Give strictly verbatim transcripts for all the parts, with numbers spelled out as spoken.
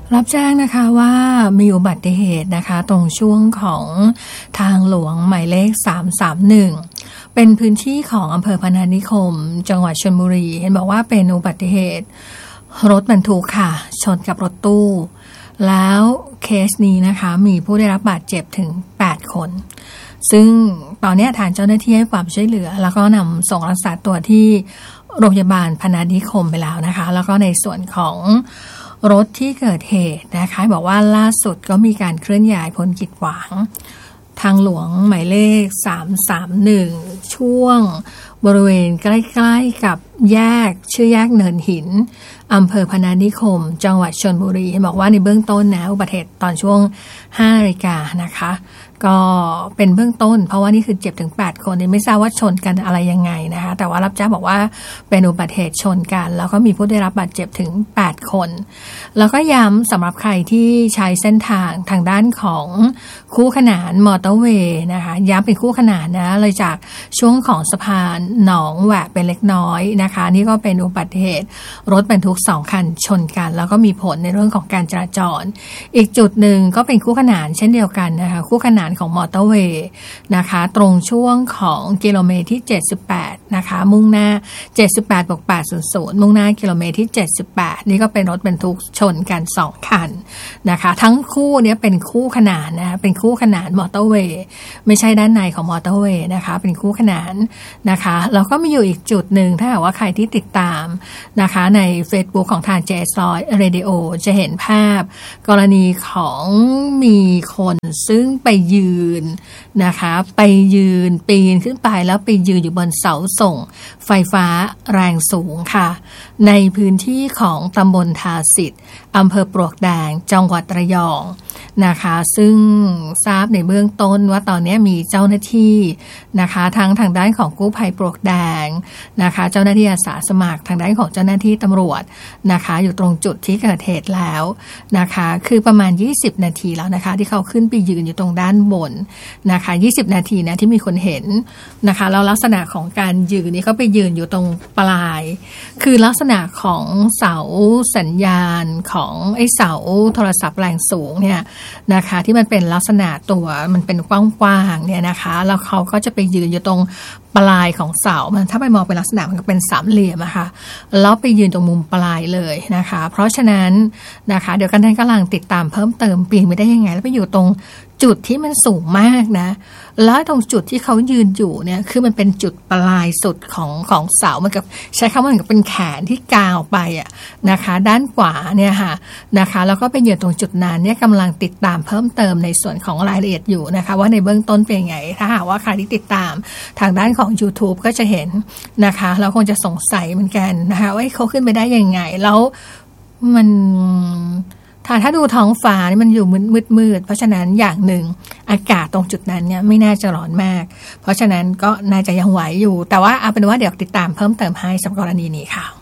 รับแจ้งนะคะว่ามีอุบัติเหตุนะคะตรงช่วงของทางหลวงหมายเลขสามสามหนึ่งเป็นพื้นที่ของอำเภอพนัสนิคมจังหวัดชลบุรีเห็นบอกว่าเป็นอุบัติเหตุรถบรรทุกค่ะชนกับรถตู้แล้วเคสนี้นะคะมีผู้ได้รับบาดเจ็บถึงแปดคนซึ่งตอนนี้ทางเจ้าหน้าที่ให้ความช่วยเหลือแล้วก็นำส่งรักษาตัวที่โรงพยาบาลพนัสนิคมไปแล้วนะคะแล้วก็ในส่วนของรถที่เกิดเหตุนะคะบอกว่าล่าสุดก็มีการเคลื่อนย้ายพ้นกีดขวางทางหลวงหมายเลขสามสามหนึ่งช่วงบริเวณใกล้ๆกับแยกชื่อแยกเนินหินอำเภอพนัสนิคมจังหวัดชลบุรีบอกว่าในเบื้องต้นนะอุบัติเหตุตอนช่วงห้านาฬิกานะคะก็เป็นเบื้องต้นเพราะว่านี่คือเจ็บถึงแปดคนไม่ทราบว่าชนกันอะไรยังไงนะคะแต่ว่ารับแจ้งบอกว่าเป็นอุบัติเหตุชนกันแล้วก็มีผู้ได้รับบาดเจ็บถึงแปดคนแล้วก็ย้ำสำหรับใครที่ใช้เส้นทางทางด้านของคู่ขนานมอเตอร์เวย์นะคะย้ำเป็นคู่ขนานนะเลยจากช่วงของสะพานหนองแหวะเป็นเล็กน้อยนะคะนี่ก็เป็นอุบัติเหตุรถบรรทุกสองคันชนกันแล้วก็มีผลในเรื่องของการจราจรอีกจุดหนึ่งก็เป็นคู่ขนานเช่นเดียวกันนะคะคู่ขนานของมอเตอร์เวย์นะคะตรงช่วงของกิโลเมตรที่เจ็ดสิบแปดนะคะมุ่งหน้าเจ็ดสิบแปดบวกแปดสิบมุ่งหน้ากิโลเมตรที่เจ็ดสิบแปดนี่ก็เป็นรถบรรทุกชนกันสองคันนะคะทั้งคู่เนี้ยเป็นคู่ขนานนะเป็นคู่ขนานมอเตอร์เวย์ไม่ใช่ด้านในของมอเตอร์เวย์นะคะเป็นคู่ขนานนะคะแล้วก็มีอยู่อีกจุดหนึ่งถ้าหากว่าใครที่ติดตามนะคะใน Facebook ของทาง เจ เอส Radio จะเห็นภาพกรณีของมีคนซึ่งไปยืนนะคะไปยืนปีนขึ้นไปแล้วไปยืนอยู่บนเสาส่งไฟฟ้าแรงสูงค่ะในพื้นที่ของตำบลทาสิทธิ์อำเภอปลวกแดงจังหวัดระยองนะคะซึ่งทราบในเบื้องต้นว่าตอนนี้มีเจ้าหน้าที่นะคะทั้งทางด้านของกู้ภัยปลวกแดงนะคะเจ้าหน้าที่อาสาสมัครทางด้านของเจ้าหน้าที่ตำรวจนะคะอยู่ตรงจุดที่เกิดเหตุแล้วนะคะคือประมาณยี่สิบนาทีแล้วนะคะที่เขาขึ้นไปยืนอยู่ตรงด้านบนนะคะยี่สิบนาทีนะที่มีคนเห็นนะคะแล้วลักษณะของการยืนนี่เขาไปยืนอยู่ตรงปลายคือลักษณะของเสาสัญญาณของไอ้เสาโทรศัพท์แรงสูงเนี่ยนะคะที่มันเป็นลักษณะตัวมันเป็นกว้างๆเนี่ยนะคะแล้วเขาก็จะไปยืนอยู่ตรงปลายของเสามันถ้าไปมองเป็นลักษณะมันก็เป็นสามเหลี่ยมอะค่ะแล้วไปยืนตรงมุมปลายเลยนะคะเพราะฉะนั้นนะคะเดี๋ยวกันท่านกำลังติดตามเพิ่มเติมปีนไม่ได้ยังไงแล้วไปอยู่ตรงจุดที่มันสูงมากนะแล้วตรงจุดที่เขายืนอยู่เนี่ยคือมันเป็นจุดปลายสุดของของเสามันกับใช้คำว่าเหมือนกับเป็นแขนที่กาวไปอะนะคะด้านขวาเนี่ยค่ะนะคะแล้วก็ไปยืนตรงจุดนั้นเนี่ยกำลังติดตามเพิ่มเติมในส่วนของรายละเอียดอยู่นะคะว่าในเบื้องต้นเป็นไงถ้าหากว่าใครที่ติดตามทางด้านของ YouTube ก็จะเห็นนะคะเราคงจะสงสัยเหมือนกันนะคะว่าเขาขึ้นไปได้ยังไงแล้วมันถ้าถ้าดูท้องฟ้านี่มันอยู่มืดมืดเพราะฉะนั้นอย่างหนึ่งอากาศตรงจุดนั้นเนี่ยไม่น่าจะร้อนมากเพราะฉะนั้นก็น่าจะยังไหวอยู่แต่ว่าเอาเป็นว่าเดี๋ยวติดตามเพิ่มเติมให้สำหรับกรณีนี้ค่ะ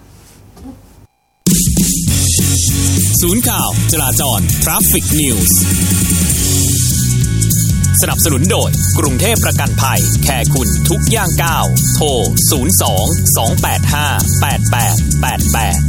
ศูนย์ข่าวจราจร Traffic News สนับสนุนโดยกรุงเทพประกันภัยแค่คุณทุกย่างก้าวโทรศูนย์ สอง สอง แปด ห้า แปด แปด แปด แปด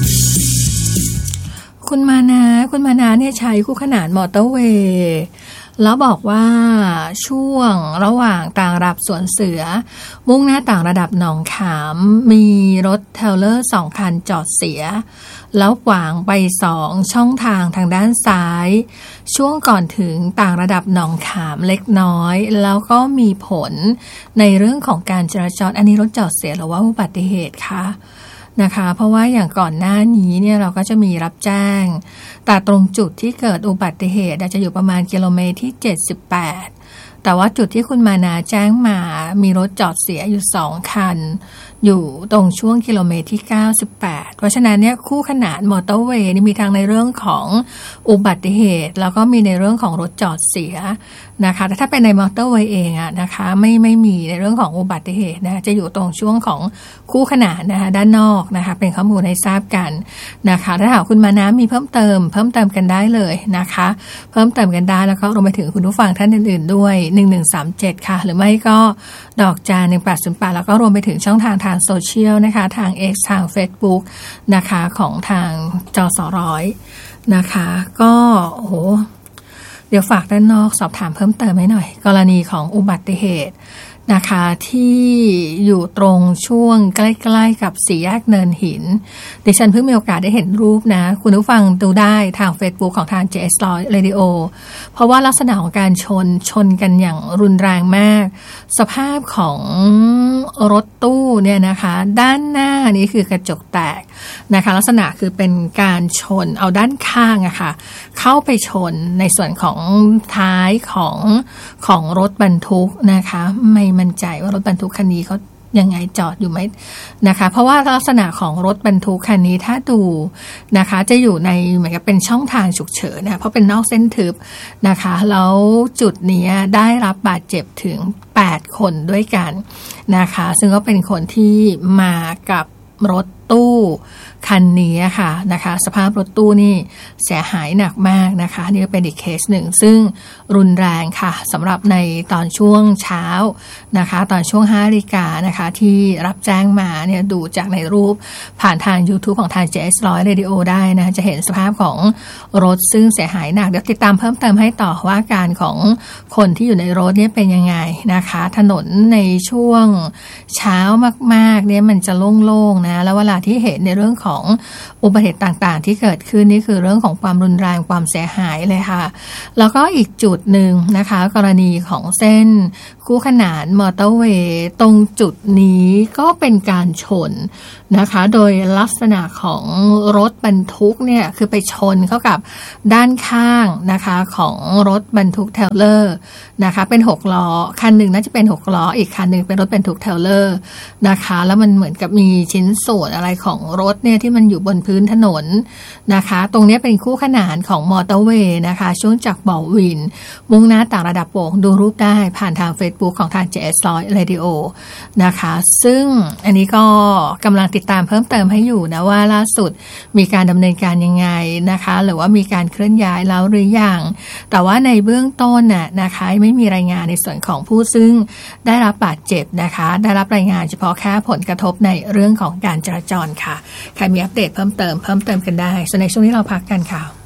คุณมานะคุณมานะเนี่ยใช้คู่ขนานมอเตอร์เวย์แล้วบอกว่าช่วงระหว่างต่างระดับสวนเสือมุ่งหน้าต่างระดับหนองขามมีรถเทรลเลอร์สองคันจอดเสียแล้วขวางไปสองช่องทางทางด้านซ้ายช่วงก่อนถึงต่างระดับหนองขามเล็กน้อยแล้วก็มีผลในเรื่องของการจราจรอันนี้รถจอดเสียหรือว่าอุบัติเหตุคะนะคะเพราะว่าอย่างก่อนหน้านี้เนี่ยเราก็จะมีรับแจ้งแต่ตรงจุดที่เกิดอุบัติเหตุอาจจะอยู่ประมาณกิโลเมตรที่เจ็ดสิบแปดแต่ว่าจุดที่คุณมานาแจ้งมามีรถจอดเสียอยู่สองคันอยู่ตรงช่วงกิโลเมตรที่เก้าสิบแปดเพราะฉะนั้นเนี่ยคู่ขนานมอเตอร์เวย์นี่มีทั้งในเรื่องของอุบัติเหตุแล้วก็มีในเรื่องของรถจอดเสียนะคะแต่ถ้าเป็นในมอเตอร์เวย์เองอะนะคะไม่ไม่มีในเรื่องของอุบัติเหตุนะจะอยู่ตรงช่วงของคู่ขนานนะคะด้านนอกนะคะเป็นข้อมูลให้ทราบกันนะคะถ้าหากคุณมานะมีเพิ่มเติมเพิ่มเติมกันได้เลยนะคะเพิ่มเติมกันได้แล้วก็รวมไปถึงคุณผู้ฟังท่านอื่นๆด้วยหนึ่งหนึ่งสามเจ็ดค่ะหรือไม่ก็ดอกจานหนึ่งแปดศูนย์แปดแล้วก็รวมไปถึงช่องทางทางโซเชียลนะคะทาง X ทาง Facebook นะคะของทางจสร้อยนะคะก็โอ้โหเดี๋ยวฝากด้านนอกสอบถามเพิ่มเติมให้หน่อยกรณีของอุบัติเหตุนะคะที่อยู่ตรงช่วงใกล้ๆกับสี่แยกเนินหินดิฉันเพิ่งมีโอกาสได้เห็นรูปนะคุณผู้ฟังดูได้ทาง Facebook ของทาง เจ เอส Radio เพราะว่าลักษณะของการชนชนกันอย่างรุนแรงมากสภาพของรถตู้เนี่ยนะคะด้านหน้านี้คือกระจกแตกนะคะลักษณะคือเป็นการชนเอาด้านข้างอะค่ะเข้าไปชนในส่วนของท้ายของของรถบรรทุกนะคะไม่มั่นใจว่ารถบรรทุกคันนี้เขายังไงจอดอยู่ไหมนะคะเพราะว่าลักษณะของรถบรรทุกคันนี้ถ้าดูนะคะจะอยู่ในเหมือนกับเป็นช่องทางฉุกเฉินนะเพราะเป็นนอกเส้นทึบนะคะแล้วจุดนี้ได้รับบาดเจ็บถึงแปดคนด้วยกันนะคะซึ่งก็เป็นคนที่มากับรถตู้คันนี้ค่ะนะคะสภาพรถตู้นี่เสียหายหนักมากนะคะนี่ก็เป็นอีกเคสหนึ่งซึ่งรุนแรงค่ะสำหรับในตอนช่วงเช้านะคะตอนช่วงห้านาฬิกานะคะที่รับแจ้งมาเนี่ยดูจากในรูปผ่านทาง YouTube ของทาง เจ เอส Radio ได้นะจะเห็นสภาพของรถซึ่งเสียหายหนักเดี๋ยวติดตามเพิ่มเติมให้ต่อว่าการของคนที่อยู่ในรถเนี่ยเป็นยังไงนะคะถนนในช่วงเช้ามากๆเนี่ยมันจะโล่งๆนะแล้วเวลาที่เห็นในเรื่องของอุบัติเหตุต่างๆที่เกิดขึ้นนี่คือเรื่องของความรุนแรงความเสียหายเลยค่ะแล้วก็อีกจุดหนึ่งนะคะกรณีของเส้นคู่ขนานมอเตอร์เวย์ตรงจุดนี้ก็เป็นการชนนะคะโดยลักษณะของรถบรรทุกเนี่ยคือไปชนเข้ากับด้านข้างนะคะของรถบรรทุกเทรลเลอร์นะคะเป็นหกล้อคันหนึ่งน่าจะเป็นหกล้ออีกคันหนึ่งเป็นรถบรรทุกเทรลเลอร์นะคะแล้วมันเหมือนกับมีชิ้นส่วนอะไรของรถเนี่ยที่มันอยู่บนพื้นถนนนะคะตรงนี้เป็นคู่ขนานของมอเตอร์เวย์นะคะช่วงจากบ่อวินมุ่งหน้าต่างระดับโป่งดูรูปได้ผ่านทาง Facebook ของทาง เจ เอส Radio นะคะซึ่งอันนี้ก็กำลังติดตามเพิ่มเติมให้อยู่นะว่าล่าสุดมีการดำเนินการยังไงนะคะหรือว่ามีการเคลื่อนย้ายแล้วหรือยังแต่ว่าในเบื้องต้นน่ะนะคะไม่มีรายงานในส่วนของผู้ซึ่งได้รับบาดเจ็บนะคะได้รับรายงานเฉพาะแค่ผลกระทบในเรื่องของการจราจรค่ะใครมีอัปเดตเพิ่มเติมเพิ่มเติมกันได้ส่วนในช่วงนี้เราพักกันค่ะ